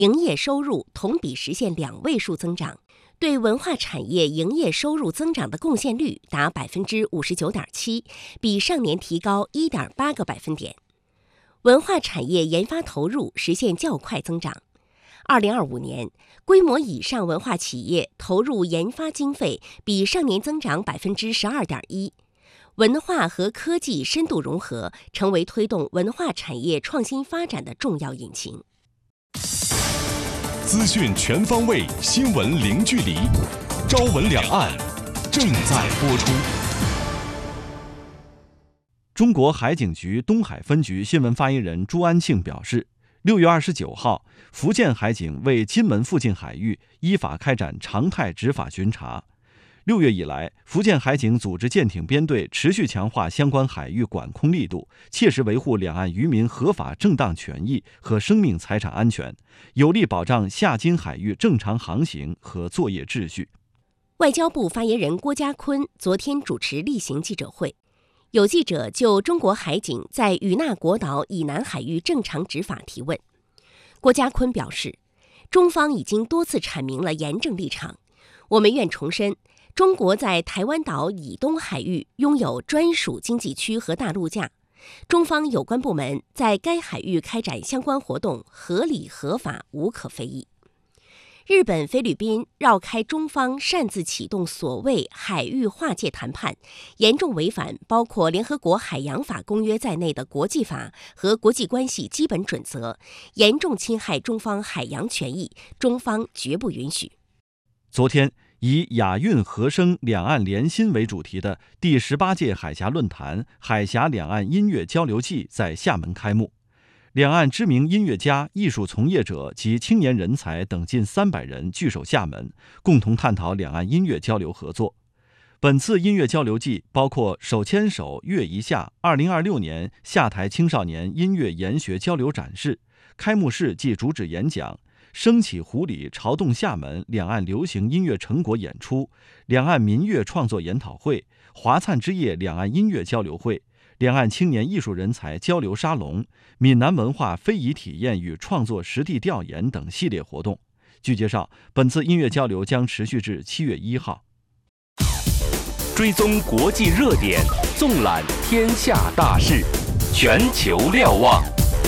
营业收入同比实现2位数增长，对文化产业营业收入增长的贡献率达 59.7%， 比上年提高 1.8个百分点。文化产业研发投入实现较快增长。2025年，规模以上文化企业投入研发经费比上年增长 12.1%。文化和科技深度融合，成为推动文化产业创新发展的重要引擎。 资讯全方位，新闻零距离。朝闻两岸正在播出。 中国海警局东海分局新闻发言人朱安庆表示，6月29号，福建海警为金门附近海域依法开展常态执法巡查。6月以来，福建海警组织舰艇编队持续强化相关海域管控力度，切实维护两岸渔民合法正当权益和生命财产安全，有力保障下金海域正常航行和作业秩序。 外交部发言人郭家坤昨天主持例行记者会，有记者就中国海警在与那国岛以南海域正常执法提问。郭家坤表示，中方已经多次阐明了严正立场，我们愿重申，中国在台湾岛以东海域拥有专属经济区和大陆架，中方有关部门在该海域开展相关活动合理合法，无可非议。日本、菲律宾绕开中方擅自启动所谓海域划界谈判，严重违反包括联合国海洋法公约在内的国际法和国际关系基本准则，严重侵害中方海洋权益，中方绝不允许。 昨天，以亚运和声两岸联心为主题的第18届海峡论坛海峡两岸音乐交流季在厦门开幕。两岸知名音乐家、艺术从业者及青年人才等近300人聚首厦门，共同探讨两岸音乐交流合作。本次音乐交流季包括手牵手乐一下2026年厦台青少年音乐研学交流展示、开幕式暨主旨演讲、升起湖里潮动厦门两岸流行音乐成果演出、两岸民乐创作研讨会、华灿之夜两岸音乐交流会、两岸青年艺术人才交流沙龙、闽南文化非遗体验与创作实地调研等系列活动。据介绍，本次音乐交流将持续至7月1号。 追踪国际热点，纵览天下大事，全球瞭望。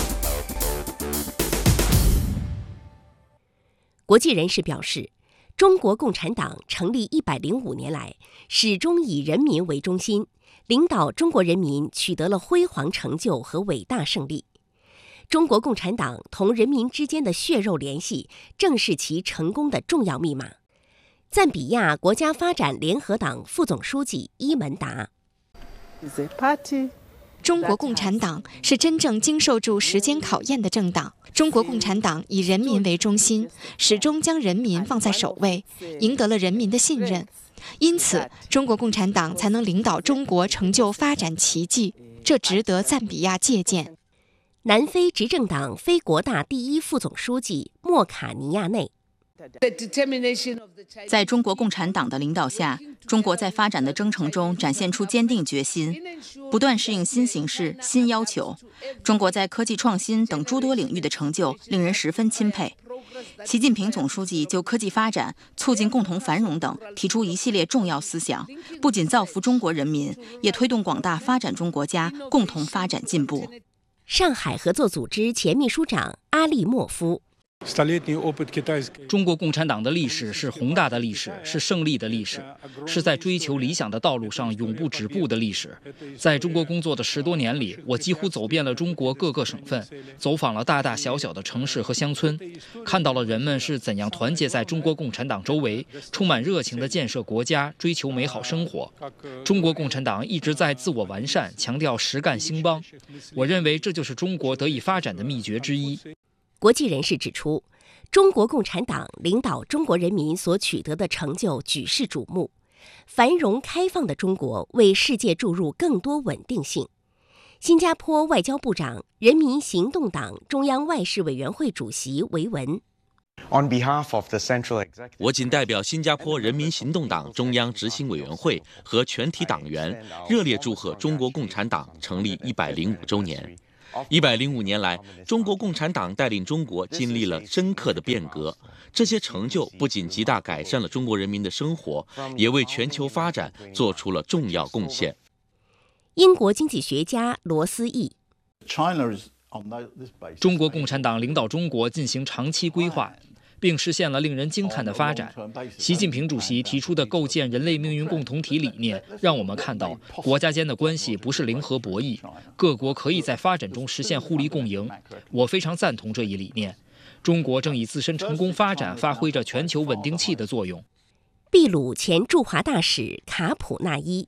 国际人士表示，中国共产党成立105年来，始终以人民为中心，领导中国人民取得了辉煌成就和伟大胜利。中国共产党同人民之间的血肉联系，正是其成功的重要密码。赞比亚国家发展联合党副总书记伊门达： 中国共产党是真正经受住时间考验的政党。中国共产党以人民为中心，始终将人民放在首位，赢得了人民的信任。因此，中国共产党才能领导中国成就发展奇迹，这值得赞比亚借鉴。 南非执政党非国大第1副总书记莫卡尼亚内： 在中国共产党的领导下，中国在发展的征程中展现出坚定决心，不断适应新形势、新要求。中国在科技创新等诸多领域的成就令人十分钦佩。习近平总书记就科技发展、促进共同繁荣等提出一系列重要思想，不仅造福中国人民，也推动广大发展中国家共同发展进步。 上海合作组织前秘书长阿利莫夫： 中国共产党的历史是宏大的历史，是胜利的历史，是在追求理想的道路上永不止步的历史。在中国工作的10多年里，我几乎走遍了中国各个省份，走访了大大小小的城市和乡村，看到了人们是怎样团结在中国共产党周围，充满热情地建设国家，追求美好生活。中国共产党一直在自我完善，强调实干兴邦。我认为这就是中国得以发展的秘诀之一。 国际人士指出，中国共产党领导中国人民所取得的成就举世瞩目，繁荣开放的中国为世界注入更多稳定性。新加坡外交部长、人民行动党中央外事委员会主席维文： 我谨代表新加坡人民行动党中央执行委员会和全体党员，热烈祝贺中国共产党成立105周年。 105年来，中国共产党带领中国经历了深刻的变革，这些成就不仅极大改善了中国人民的生活，也为全球发展做出了重要贡献。 英国经济学家罗斯义： 中国共产党领导中国进行长期规划，并实现了令人惊叹的发展。习近平主席提出的构建人类命运共同体理念，让我们看到国家间的关系不是零和博弈，各国可以在发展中实现互利共赢。我非常赞同这一理念。中国正以自身成功发展发挥着全球稳定器的作用。 秘鲁前驻华大使卡普纳伊：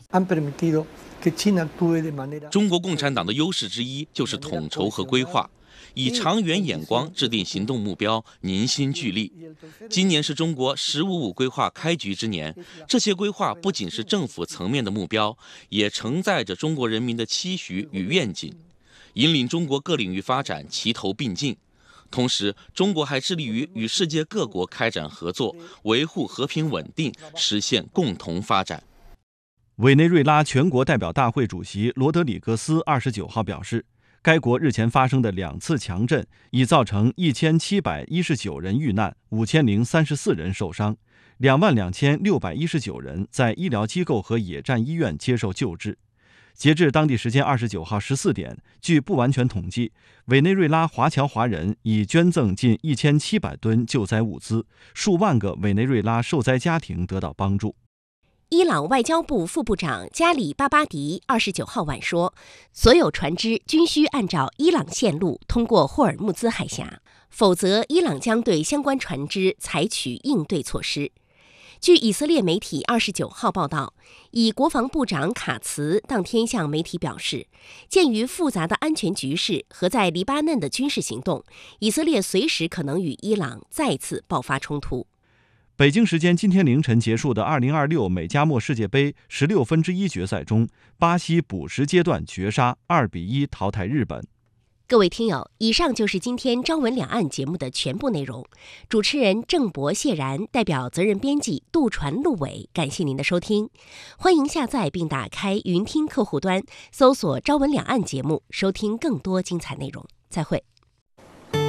中国共产党的优势之一就是统筹和规划，以长远眼光制定行动目标，凝心聚力。今年是中国“15+5”规划开局之年，这些规划不仅是政府层面的目标，也承载着中国人民的期许与愿景，引领中国各领域发展齐头并进。同时，中国还致力于与世界各国开展合作，维护和平稳定，实现共同发展。 委内瑞拉全国代表大会主席罗德里格斯29号表示，该国日前发生的2次强震已造成1719人遇难，5034人受伤，22619人在医疗机构和野战医院接受救治。截至当地时间29号14点，据不完全统计，委内瑞拉华侨华人已捐赠近1700吨救灾物资，数万个委内瑞拉受灾家庭得到帮助。 伊朗外交部副部长加里巴巴迪29号晚说，所有船只均需按照伊朗线路通过霍尔木兹海峡，否则伊朗将对相关船只采取应对措施。据以色列媒体29号报道，以国防部长卡茨当天向媒体表示，鉴于复杂的安全局势和在黎巴嫩的军事行动，以色列随时可能与伊朗再次爆发冲突。 北京时间今天凌晨结束的2026美加墨世界杯16分之一决赛中，巴西补时阶段绝杀2-1淘汰日本。 各位听友，以上就是今天朝闻两岸节目的全部内容。主持人郑博、谢然，代表责任编辑杜传、陆伟，感谢您的收听。欢迎下载并打开云听客户端，搜索朝闻两岸节目，收听更多精彩内容。再会。